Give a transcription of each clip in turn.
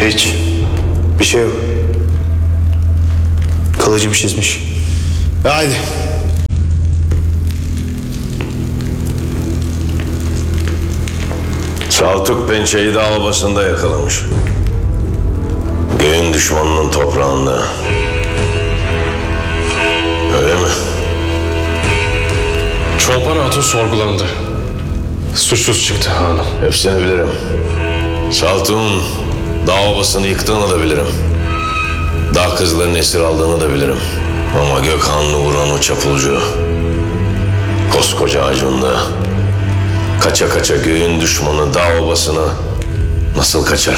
Hiç. Bir şey yok. Kılıcım çizmiş. Haydi. Saltuk pençeyi dağ obasında yakalamış. Göğün düşmanının toprağında. Öyle mi? Çolpan Hatun sorgulandı. Suçsuz çıktı hanım. Hepsini bilirim. Saltuk'un dağ obasını yıktığını da bilirim. Dağ kızlarının esir aldığını da bilirim. Ama Gökhanlı vuran o çapulcu, koskoca Acun'da kaça kaça göğün düşmanı dağ obasına nasıl kaçar?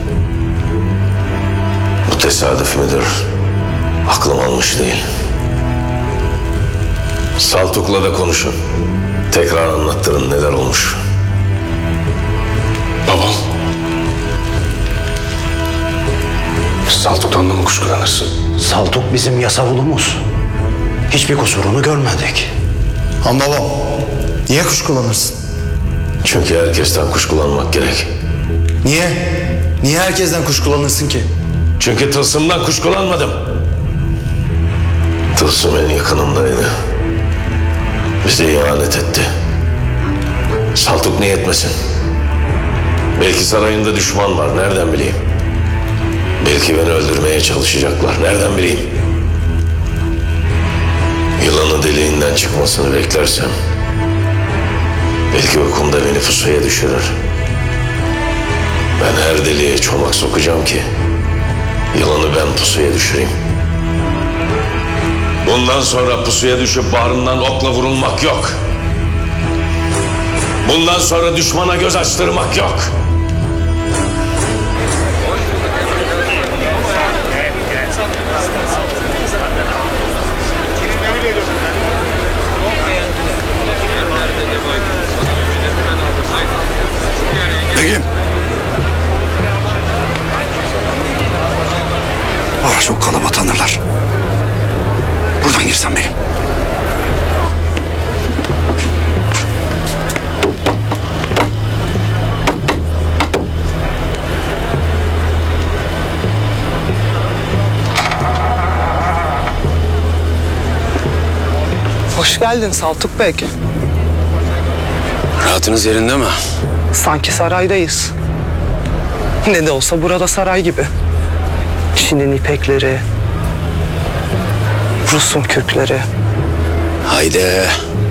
Bu tesadüf müdür? Aklım almış değil. Saltuk'la da konuşun. Tekrar anlattırın neler olmuş. Babam. Saltuk'tan da mı kuşkulanırsın? Saltuk bizim yasavulumuz. Hiçbir kusurunu görmedik. Ama babam, niye kuşkulanırsın? Çünkü herkesten kuşkulanmak gerek. Niye? Niye herkesten kuşkulanırsın ki? Çünkü tılsımdan kuşkulanmadım. Tılsım en yakınımdaydı. Bize ihanet etti. Saltuk niye etmesin? Belki sarayında düşman var, nereden bileyim? Belki beni öldürmeye çalışacaklar, nereden bileyim? Yılanı deliğinden çıkmasını beklersem belki uykumda beni pusuya düşürür. Ben her deliğe çomak sokacağım ki yılanı ben pusuya düşüreyim. Bundan sonra pusuya düşüp bağrından okla vurulmak yok. Bundan sonra düşmana göz açtırmak yok. Begim. Var çok kalabalık tanırlar. Buradan girsen Begim. Hoş geldin Saltuk Bey. Rahatınız yerinde mi? Sanki saraydayız. Ne de olsa burada saray gibi. Çin'in ipekleri, Rus'un kürkleri. Haydi.